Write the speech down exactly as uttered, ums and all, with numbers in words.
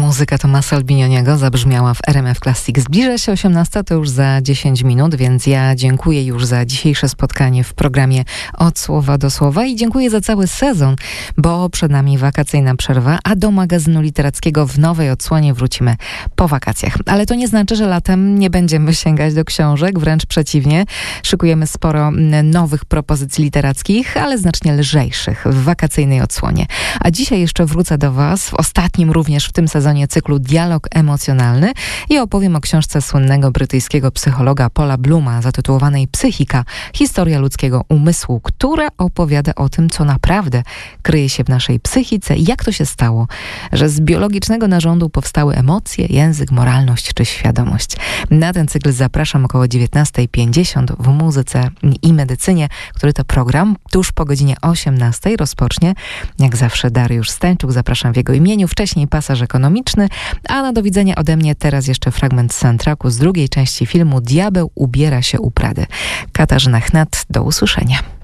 Muzyka Tomasa Albinioniego zabrzmiała w R M F Classic. Zbliża się osiemnasta, to już za dziesięć minut, więc ja dziękuję już za dzisiejsze spotkanie w programie Od Słowa do Słowa i dziękuję za cały sezon, bo przed nami wakacyjna przerwa, a do magazynu literackiego w nowej odsłonie wrócimy po wakacjach. Ale to nie znaczy, że latem nie będziemy sięgać do książek, wręcz przeciwnie. Szykujemy sporo nowych propozycji literackich, ale znacznie lżejszych w wakacyjnej odsłonie. A dzisiaj jeszcze wrócę do Was w ostatnim również w tym sezonie cyklu Dialog emocjonalny i opowiem o książce słynnego brytyjskiego psychologa Paula Blooma zatytułowanej Psychika. Historia ludzkiego umysłu, która opowiada o tym, co naprawdę kryje się w naszej psychice i jak to się stało, że z biologicznego narządu powstały emocje, język, moralność czy świadomość. Na ten cykl zapraszam około dziewiętnasta pięćdziesiąt w Muzyce i Medycynie, który to program tuż po godzinie osiemnastej rozpocznie. Jak zawsze Dariusz Stańczuk, zapraszam w jego imieniu. Wcześniej pasaż ekonomiczny, a na do widzenia ode mnie teraz jeszcze fragment soundtracku z drugiej części filmu Diabeł ubiera się u Prady. Katarzyna Chnat, do usłyszenia.